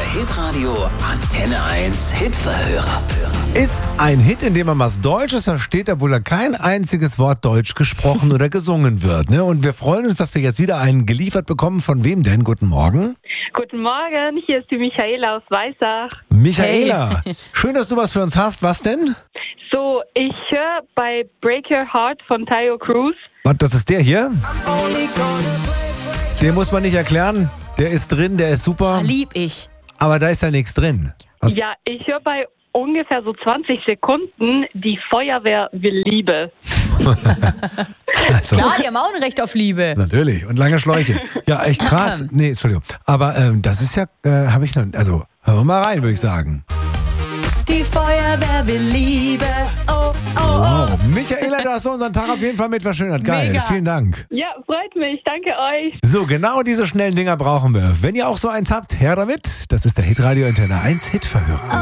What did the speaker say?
Hitradio Antenne 1 Hitverhörer. Ist ein Hit, in dem man was Deutsches versteht, obwohl da kein einziges Wort Deutsch gesprochen oder gesungen wird. Ne? Und wir freuen uns, dass wir jetzt wieder einen geliefert bekommen. Von wem denn? Guten Morgen. Guten Morgen, hier ist die Michaela aus Weissach. Michaela, schön, dass du was für uns hast. Was denn? So, ich höre bei Break Your Heart von Tayo Cruz. Was, das ist der hier? Den muss man nicht erklären. Der ist drin, der ist super. Lieb ich. Aber da ist ja nichts drin. Was? Ja, ich höre bei ungefähr so 20 Sekunden, die Feuerwehr will Liebe. Also, Klar, die haben auch ein Recht auf Liebe. natürlich. Und lange Schläuche. Ja, echt krass. Nee, Entschuldigung. Aber das ist ja, habe ich noch, also hören wir mal rein, würde ich sagen. Die Feuerwehr will Liebe. Oh, oh, Wow. Michaela, da hast du unseren Tag auf jeden Fall mit verschönert. Geil. Mega. Vielen Dank. Ja, freut mich, danke euch. So, genau diese schnellen Dinger brauchen wir. Wenn ihr auch so eins habt, her damit. Das ist der Hitradio Antenne 1 Hitverhörer.